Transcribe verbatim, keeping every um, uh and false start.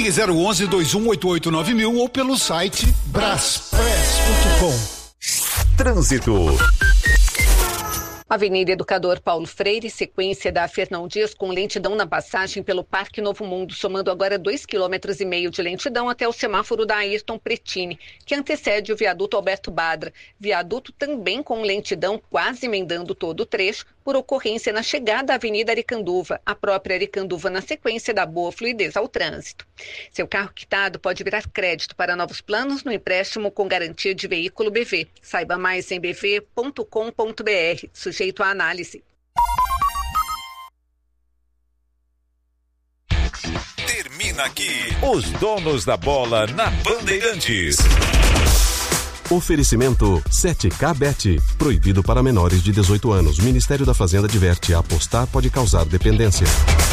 Ligue zero onze, dois um oito oito, nove mil ou pelo site braspress ponto com. Trânsito. Avenida Educador Paulo Freire, sequência da Fernão Dias, com lentidão na passagem pelo Parque Novo Mundo, somando agora dois quilômetros e meio de lentidão até o semáforo da Ayrton Pretini, que antecede o viaduto Alberto Badra. Viaduto também com lentidão, quase emendando todo o trecho, por ocorrência na chegada à Avenida Aricanduva, a própria Aricanduva na sequência da boa fluidez ao trânsito. Seu carro quitado pode virar crédito para novos planos no empréstimo com garantia de veículo B V. Saiba mais em b v ponto com ponto b r. Sujeito à análise. Termina aqui Os Donos da Bola na Bandeirantes. Oferecimento sete K Bet. Proibido para menores de dezoito anos. Ministério da Fazenda adverte: apostar pode causar dependência.